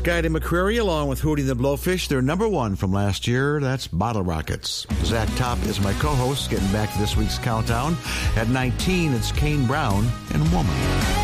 Skye McCreary along with Hootie and the Blowfish. They're number one from last year. That's Bottle Rockets. Zach Top is my co-host. Getting back to this week's countdown. At 19, it's Kane Brown and Woman.